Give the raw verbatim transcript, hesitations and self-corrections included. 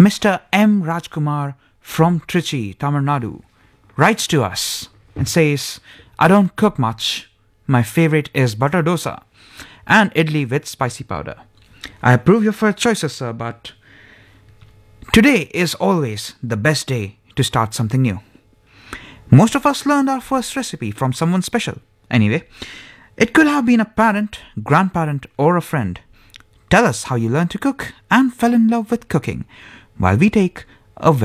Mister M. Rajkumar from Trichy, Tamil Nadu, writes to us and says, I don't cook much. My favorite is butter dosa and idli with spicy powder. I approve your first choices, sir, but today is always the best day to start something new. Most of us learned our first recipe from someone special. Anyway, it could have been a parent, grandparent, or a friend. Tell us how you learned to cook and fell in love with cooking while we take a very